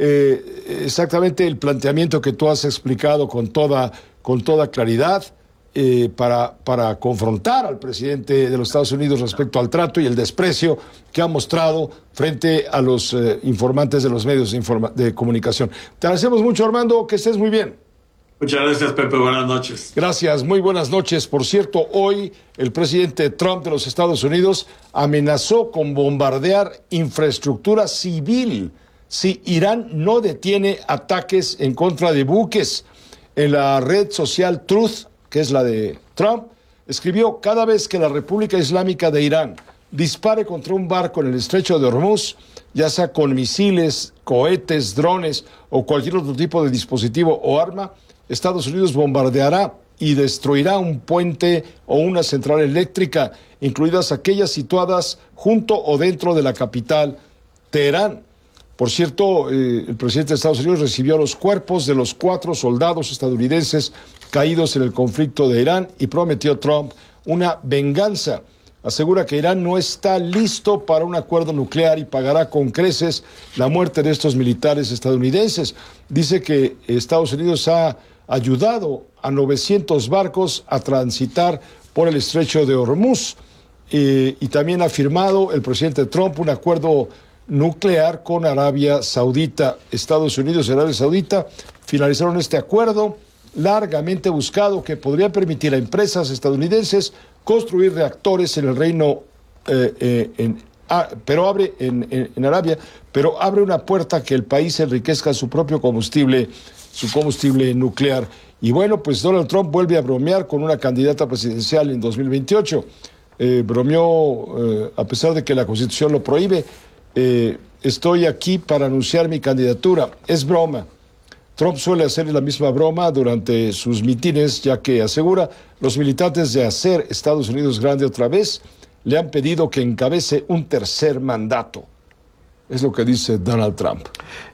eh, exactamente el planteamiento que tú has explicado con toda, con toda claridad. Eh, para, para confrontar al presidente de los Estados Unidos respecto al trato y el desprecio que ha mostrado frente a los eh, informantes de los medios de, informa- de comunicación. Te agradecemos mucho, Armando, que estés muy bien. Muchas gracias, Pepe. Buenas noches. Gracias, muy buenas noches. Por cierto, hoy el presidente Trump de los Estados Unidos amenazó con bombardear infraestructura civil si Irán no detiene ataques en contra de buques. En la red social Truth, que es la de Trump, escribió: cada vez que la República Islámica de Irán dispare contra un barco en el estrecho de Hormuz, ya sea con misiles, cohetes, drones o cualquier otro tipo de dispositivo o arma, Estados Unidos bombardeará y destruirá un puente o una central eléctrica, incluidas aquellas situadas junto o dentro de la capital, Teherán. Por cierto, eh, el presidente de Estados Unidos recibió los cuerpos de los cuatro soldados estadounidenses caídos en el conflicto de Irán y prometió Trump una venganza. Asegura que Irán no está listo para un acuerdo nuclear y pagará con creces la muerte de estos militares estadounidenses. Dice que Estados Unidos ha ayudado a novecientos barcos a transitar por el estrecho de Hormuz eh, y también ha firmado el presidente Trump un acuerdo nuclear con Arabia Saudita. Estados Unidos y Arabia Saudita finalizaron este acuerdo largamente buscado que podría permitir a empresas estadounidenses construir reactores en el reino, eh, eh, en, ah, pero abre en, en, en Arabia, pero abre una puerta que el país enriquezca su propio combustible, su combustible nuclear. Y bueno, pues Donald Trump vuelve a bromear con una candidata presidencial en dos mil veintiocho. Eh, bromeó, eh, a pesar de que la Constitución lo prohíbe. Eh, estoy aquí para anunciar mi candidatura. Es broma. Trump suele hacer la misma broma durante sus mítines, ya que asegura los militantes de hacer Estados Unidos grande otra vez le han pedido que encabece un tercer mandato. Es lo que dice Donald Trump.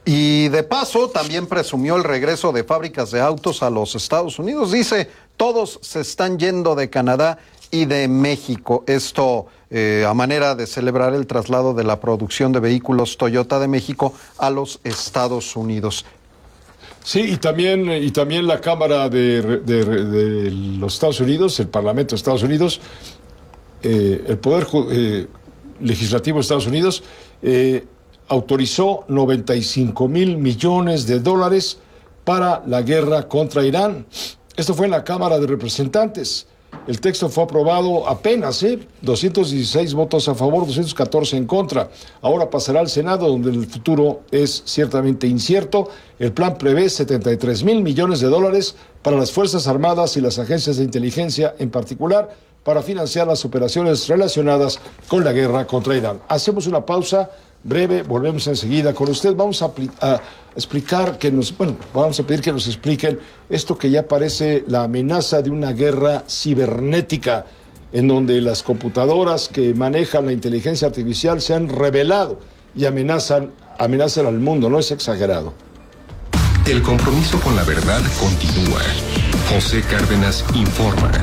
Y de paso también presumió el regreso de fábricas de autos a los Estados Unidos. Dice, todos se están yendo de Canadá y de México. Esto eh, a manera de celebrar el traslado de la producción de vehículos Toyota de México a los Estados Unidos. Sí, y también, y también la Cámara de, de, de los Estados Unidos, el Parlamento de Estados Unidos, eh, el Poder eh, Legislativo de Estados Unidos, eh, autorizó noventa y cinco mil millones de dólares para la guerra contra Irán. Esto fue en la Cámara de Representantes. El texto fue aprobado apenas, ¿eh? doscientos dieciséis votos a favor, doscientos catorce en contra. Ahora pasará al Senado, donde el futuro es ciertamente incierto. El plan prevé setenta y tres mil millones de dólares para las Fuerzas Armadas y las agencias de inteligencia en particular, para financiar las operaciones relacionadas con la guerra contra Irán. Hacemos una pausa breve, volvemos enseguida con usted. Vamos a, a explicar que nos, bueno, vamos a pedir que nos expliquen esto que ya parece la amenaza de una guerra cibernética, en donde las computadoras que manejan la inteligencia artificial se han rebelado y amenazan, amenazan al mundo. No es exagerado. El compromiso con la verdad continúa. José Cárdenas informa.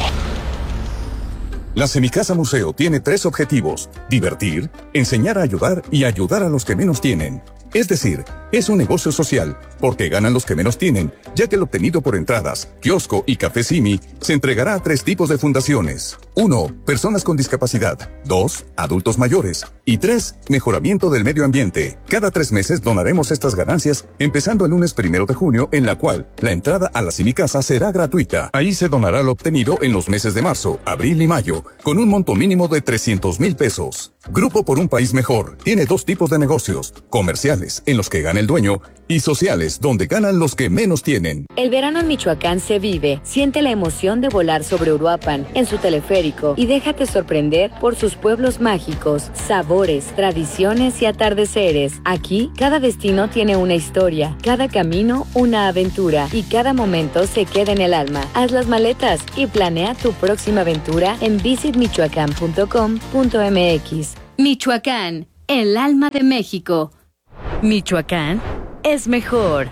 La Semicasa Museo tiene tres objetivos: divertir, enseñar a ayudar y ayudar a los que menos tienen. Es decir, es un negocio social, porque ganan los que menos tienen, ya que el obtenido por entradas, kiosco y café Simi se entregará a tres tipos de fundaciones. Uno, personas con discapacidad. Dos, adultos mayores. Y tres, mejoramiento del medio ambiente. Cada tres meses donaremos estas ganancias, empezando el lunes primero de junio, en la cual la entrada a la Simi Casa será gratuita. Ahí se donará lo obtenido en los meses de marzo, abril y mayo, con un monto mínimo de trescientos mil pesos. Grupo por un País Mejor tiene dos tipos de negocios: comerciales, en los que gana el dueño, y sociales, donde ganan los que menos tienen. El verano en Michoacán se vive. Siente la emoción de volar sobre Uruapan, en su teleférico, y déjate sorprender por sus pueblos mágicos, sabores, tradiciones y atardeceres. Aquí, cada destino tiene una historia, cada camino una aventura, y cada momento se queda en el alma. Haz las maletas y planea tu próxima aventura en visit michoacán punto com punto m x. Michoacán, el alma de México. Michoacán es mejor.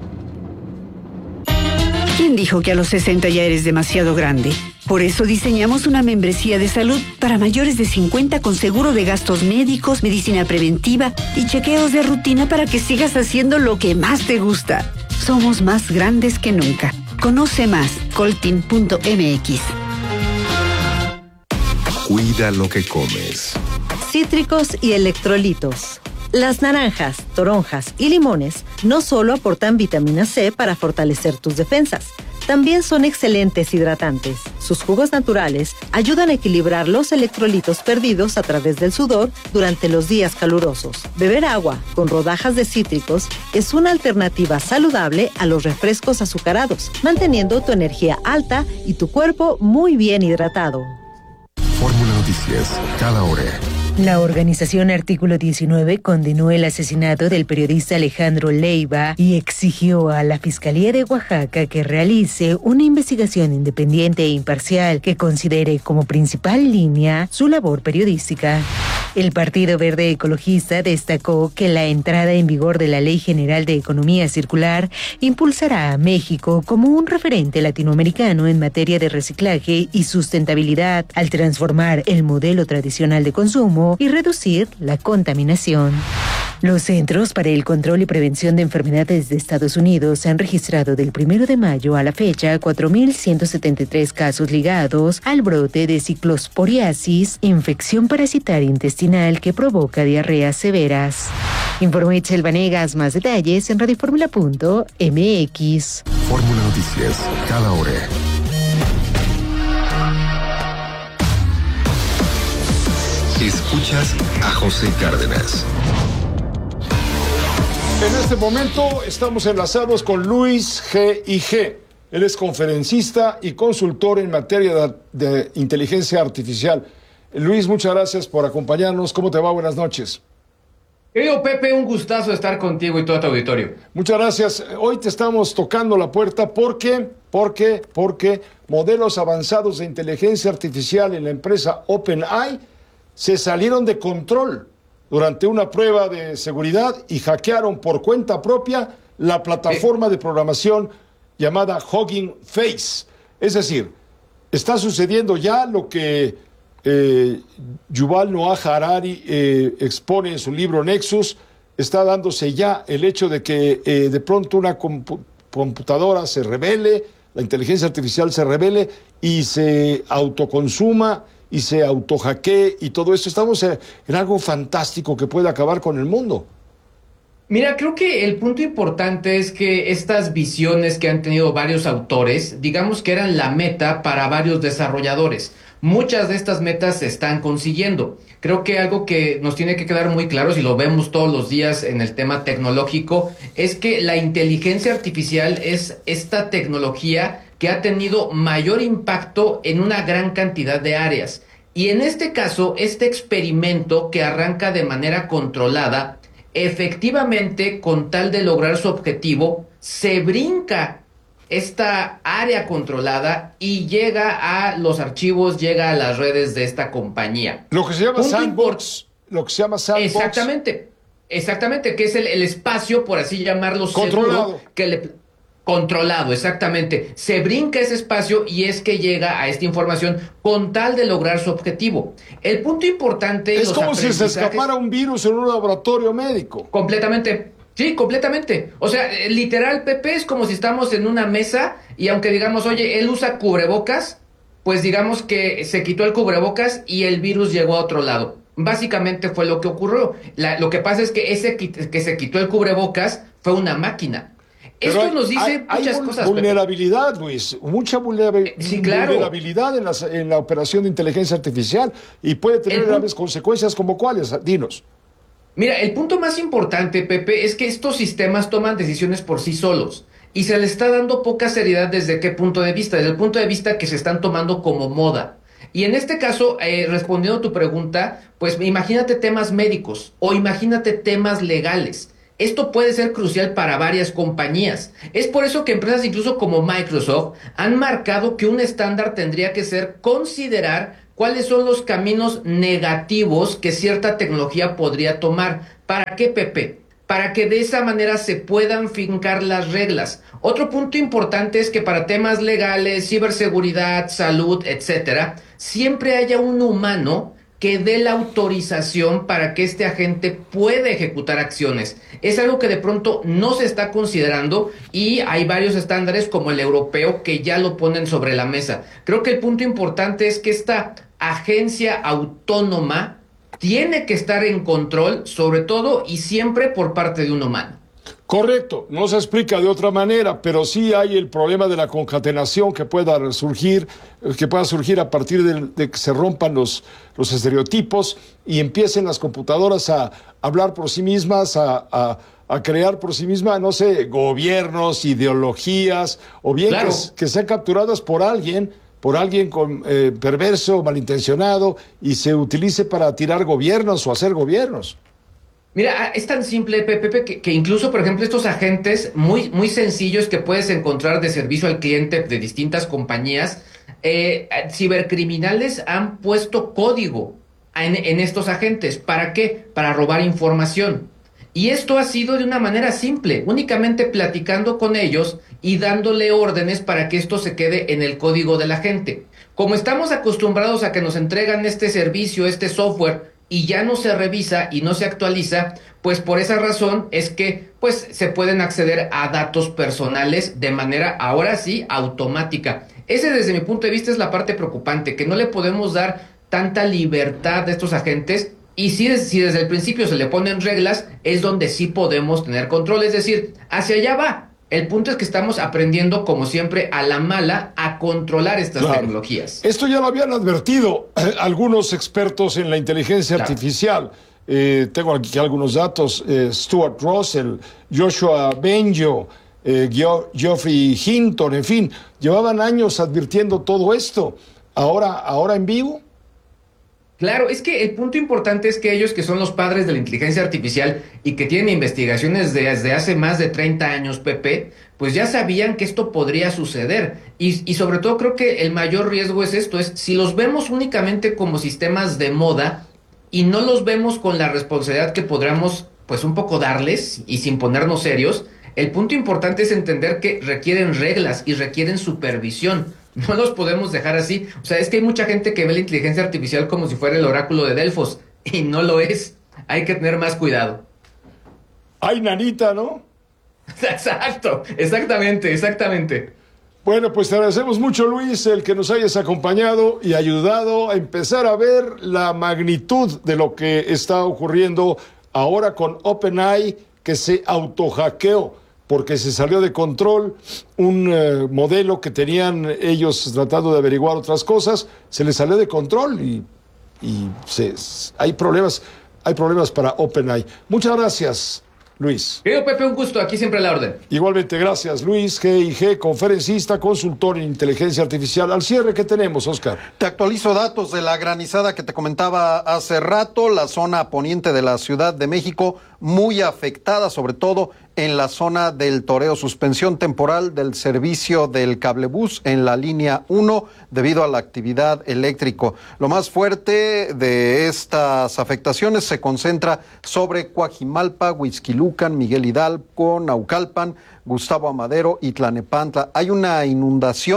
¿Quién dijo que a los sesenta ya eres demasiado grande? Por eso diseñamos una membresía de salud para mayores de cincuenta con seguro de gastos médicos, medicina preventiva y chequeos de rutina para que sigas haciendo lo que más te gusta. Somos más grandes que nunca. Conoce más, coltin punto m x. Cuida lo que comes. Cítricos y electrolitos. Las naranjas, toronjas y limones no solo aportan vitamina C para fortalecer tus defensas, también son excelentes hidratantes. Sus jugos naturales ayudan a equilibrar los electrolitos perdidos a través del sudor durante los días calurosos. Beber agua con rodajas de cítricos es una alternativa saludable a los refrescos azucarados, manteniendo tu energía alta y tu cuerpo muy bien hidratado. Fórmula Noticias, cada hora. La organización Artículo diecinueve condenó el asesinato del periodista Alejandro Leiva y exigió a la Fiscalía de Oaxaca que realice una investigación independiente e imparcial que considere como principal línea su labor periodística. El Partido Verde Ecologista destacó que la entrada en vigor de la Ley General de Economía Circular impulsará a México como un referente latinoamericano en materia de reciclaje y sustentabilidad al transformar el modelo tradicional de consumo y reducir la contaminación. Los Centros para el Control y Prevención de Enfermedades de Estados Unidos han registrado del primero de mayo a la fecha cuatro mil ciento setenta y tres casos ligados al brote de ciclosporiasis, infección parasitaria intestinal que provoca diarreas severas. Informó Itzel Vanegas. Más detalles en radioformula punto m x. Fórmula Noticias, cada hora. Escuchas a José Cárdenas. En este momento estamos enlazados con Luis G I G. Él es conferencista y consultor en materia de, de inteligencia artificial. Luis, muchas gracias por acompañarnos. ¿Cómo te va? Buenas noches. Querido Pepe, un gustazo estar contigo y todo tu auditorio. Muchas gracias. Hoy te estamos tocando la puerta porque, porque, porque modelos avanzados de inteligencia artificial en la empresa OpenAI se salieron de control durante una prueba de seguridad y hackearon por cuenta propia la plataforma de programación llamada Hugging Face. Es decir, está sucediendo ya lo que eh, Yuval Noah Harari eh, expone en su libro Nexus. Está dándose ya el hecho de que eh, de pronto una compu- computadora se revele, la inteligencia artificial se revele y se autoconsuma y se autohackee y todo esto. Estamos en, en algo fantástico que puede acabar con el mundo. Mira, creo que el punto importante es que estas visiones que han tenido varios autores, digamos que eran la meta para varios desarrolladores. Muchas de estas metas se están consiguiendo. Creo que algo que nos tiene que quedar muy claro, si lo vemos todos los días en el tema tecnológico, es que la inteligencia artificial es esta tecnología que ha tenido mayor impacto en una gran cantidad de áreas. Y en este caso, este experimento que arranca de manera controlada, efectivamente, con tal de lograr su objetivo, se brinca esta área controlada y llega a los archivos, llega a las redes de esta compañía. Lo que se llama Punto sandbox. Lo que se llama sandbox. Exactamente. Exactamente, que es el, el espacio, por así llamarlo, controlado. Seguro, que le... Controlado, exactamente. Se brinca ese espacio y es que llega a esta información con tal de lograr su objetivo. El punto importante... Es como si se escapara un virus en un laboratorio médico. Completamente, Sí, completamente. O sea, literal, Pepe, es como si estamos en una mesa y aunque digamos, oye, él usa cubrebocas, pues digamos que se quitó el cubrebocas y el virus llegó a otro lado. Básicamente fue lo que ocurrió. La, lo que pasa es que ese que se quitó el cubrebocas fue una máquina. Pero Esto hay, nos dice hay, muchas hay cosas. vulnerabilidad, Pepe. Luis, mucha vulnerabil sí, claro. vulnerabilidad en, las, en la operación de inteligencia artificial y puede tener el graves consecuencias como cuáles. Dinos. Mira, el punto más importante, Pepe, es que estos sistemas toman decisiones por sí solos y se le está dando poca seriedad desde qué punto de vista, desde el punto de vista que se están tomando como moda. Y en este caso, eh, respondiendo a tu pregunta, pues imagínate temas médicos o imagínate temas legales. Esto puede ser crucial para varias compañías. Es por eso que empresas incluso como Microsoft han marcado que un estándar tendría que ser considerar cuáles son los caminos negativos que cierta tecnología podría tomar. ¿Para qué, Pepe? Para que de esa manera se puedan fincar las reglas. Otro punto importante es que para temas legales, ciberseguridad, salud, etcétera, siempre haya un humano que dé la autorización para que este agente pueda ejecutar acciones. Es algo que de pronto no se está considerando y hay varios estándares como el europeo que ya lo ponen sobre la mesa. Creo que el punto importante es que esta agencia autónoma tiene que estar en control, sobre todo y siempre por parte de un humano. Correcto, no se explica de otra manera, pero sí hay el problema de la concatenación que pueda surgir, que pueda surgir a partir de, de que se rompan los, los estereotipos y empiecen las computadoras a hablar por sí mismas, a, a, a crear por sí mismas, no sé, gobiernos, ideologías, o bien claro. que, que sean capturadas por alguien, por alguien con, eh, perverso, malintencionado, y se utilice para tirar gobiernos o hacer gobiernos. Mira, es tan simple, Pepe, que, que incluso, por ejemplo, estos agentes muy, muy sencillos que puedes encontrar de servicio al cliente de distintas compañías, eh, cibercriminales han puesto código en, en estos agentes. ¿Para qué? Para robar información. Y esto ha sido de una manera simple, únicamente platicando con ellos y dándole órdenes para que esto se quede en el código de la gente. Como estamos acostumbrados a que nos entregan este servicio, este software, y ya no se revisa y no se actualiza, pues por esa razón es que pues se pueden acceder a datos personales de manera, ahora sí, automática. Ese desde mi punto de vista es la parte preocupante, que no le podemos dar tanta libertad a estos agentes y si, si desde el principio se le ponen reglas, es donde sí podemos tener control, es decir, hacia allá va. El punto es que estamos aprendiendo, como siempre, a la mala, a controlar estas claro. tecnologías. Esto ya lo habían advertido eh, algunos expertos en la inteligencia claro. artificial. Eh, tengo aquí algunos datos. Eh, Stuart Russell, Joshua Bengio, eh, Geoffrey Hinton, en fin, llevaban años advirtiendo todo esto. Ahora, ahora en vivo. Claro, es que el punto importante es que ellos, que son los padres de la inteligencia artificial y que tienen investigaciones desde hace más de treinta años, Pepe, pues ya sabían que esto podría suceder. Y, y sobre todo creo que el mayor riesgo es esto, es si los vemos únicamente como sistemas de moda y no los vemos con la responsabilidad que podríamos, pues un poco darles y sin ponernos serios, el punto importante es entender que requieren reglas y requieren supervisión. No los podemos dejar así. O sea, es que hay mucha gente que ve la inteligencia artificial como si fuera el oráculo de Delfos. Y no lo es. Hay que tener más cuidado. Ay, nanita, ¿no? Exacto. Exactamente, exactamente. Bueno, pues te agradecemos mucho, Luis, el que nos hayas acompañado y ayudado a empezar a ver la magnitud de lo que está ocurriendo ahora con OpenAI, que se autohackeó porque se salió de control un eh, modelo que tenían ellos tratando de averiguar otras cosas, se les salió de control y, y se, hay problemas, hay problemas para OpenAI. Muchas gracias, Luis. Querido Pepe, un gusto, aquí siempre a la orden. Igualmente, gracias, Luis G I G, conferencista, consultor en inteligencia artificial. Al cierre, ¿qué tenemos, Oscar? Te actualizo datos de la granizada que te comentaba hace rato, la zona poniente de la Ciudad de México, muy afectada, sobre todo en la zona del Toreo, suspensión temporal del servicio del cablebús en la línea uno debido a la actividad eléctrica. Lo más fuerte de estas afectaciones se concentra sobre Coajimalpa, Huixquilucan, Miguel Hidalgo, Naucalpan, Gustavo Amadero y Tlanepantla. Hay una inundación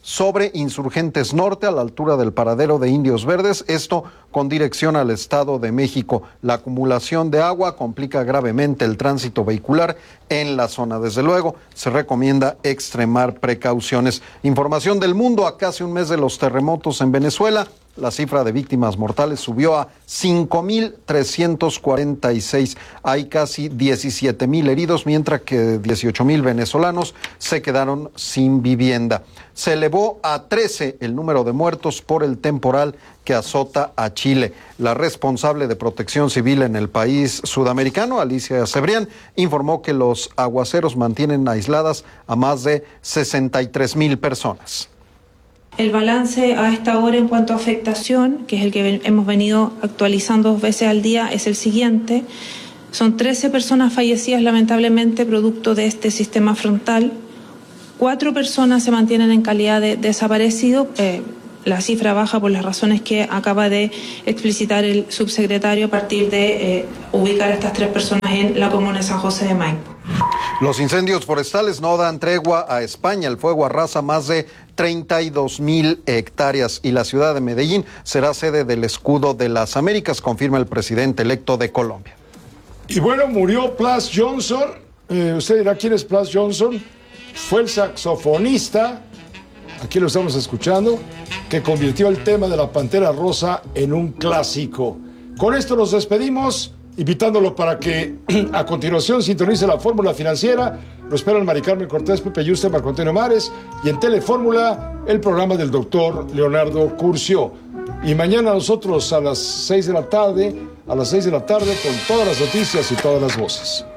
sobre Insurgentes Norte a la altura del paradero de Indios Verdes, esto con dirección al Estado de México. La acumulación de agua complica gravemente el tránsito vehicular en la zona. Desde luego, se recomienda extremar precauciones. Información del mundo: a casi un mes de los terremotos en Venezuela, la cifra de víctimas mortales subió a cinco mil trescientos cuarenta y seis. Hay casi diecisiete mil heridos, mientras que dieciocho mil venezolanos se quedaron sin vivienda. Se elevó a trece el número de muertos por el temporal que azota a Chile. La responsable de Protección Civil en el país sudamericano, Alicia Cebrián, informó que los aguaceros mantienen aisladas a más de sesenta y tres mil personas. El balance a esta hora en cuanto a afectación, que es el que hemos venido actualizando dos veces al día, es el siguiente. Son trece personas fallecidas lamentablemente producto de este sistema frontal. Cuatro personas se mantienen en calidad de desaparecido. Eh, la cifra baja por las razones que acaba de explicitar el subsecretario a partir de eh, ubicar a estas tres personas en la comuna de San José de Maipo. Los incendios forestales no dan tregua a España. El fuego arrasa más de treinta y dos mil hectáreas y la ciudad de Medellín será sede del Escudo de las Américas, confirma el presidente electo de Colombia. Y bueno, murió Plas Johnson. Eh, usted dirá, ¿quién es Plas Johnson? Fue el saxofonista, aquí lo estamos escuchando, que convirtió el tema de la Pantera Rosa en un clásico. Con esto nos despedimos, invitándolo para que a continuación sintonice la Fórmula Financiera. Lo esperan Mari Carmen Cortés, Pepe Yuste, Marco Antonio Mares, y en Telefórmula el programa del doctor Leonardo Curcio. Y mañana nosotros a las seis de la tarde, a las seis de la tarde con todas las noticias y todas las voces.